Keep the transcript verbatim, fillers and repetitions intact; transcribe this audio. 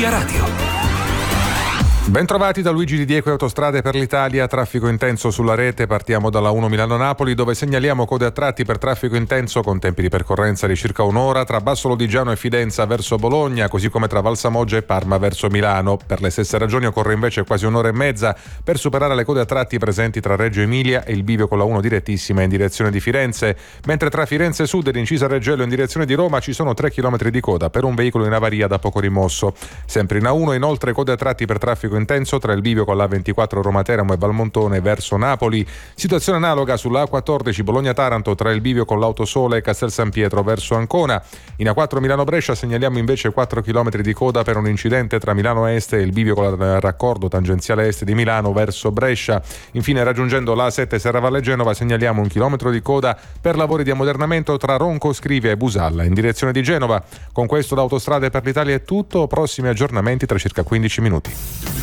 Via Radio. Bentrovati da Luigi Di Diego e Autostrade per l'Italia. Traffico intenso sulla rete. Partiamo dalla uno Milano-Napoli, dove segnaliamo code a tratti per traffico intenso con tempi di percorrenza di circa un'ora tra Basso Lodigiano e Fidenza verso Bologna, così come tra Valsamoggia e Parma verso Milano. Per le stesse ragioni occorre invece quasi un'ora e mezza per superare le code a tratti presenti tra Reggio Emilia e il bivio con la uno direttissima in direzione di Firenze, mentre tra Firenze Sud ed Incisa Reggello in direzione di Roma ci sono tre chilometri di coda per un veicolo in avaria da poco rimosso. Sempre in A uno inoltre code a tratti per traffico intenso tra il bivio con l'A ventiquattro Roma Teramo e Valmontone verso Napoli. Situazione analoga sulla A quattordici Bologna-Taranto tra il bivio con l'Autosole e Castel San Pietro verso Ancona. In A quattro Milano-Brescia segnaliamo invece quattro chilometri di coda per un incidente tra Milano Est e il bivio con il raccordo tangenziale est di Milano verso Brescia. Infine, raggiungendo l'A sette Serravalle Genova segnaliamo un chilometro di coda per lavori di ammodernamento tra Ronco Scrivia e Busalla in direzione di Genova. Con questo da Autostrade per l'Italia è tutto. Prossimi aggiornamenti tra circa quindici minuti.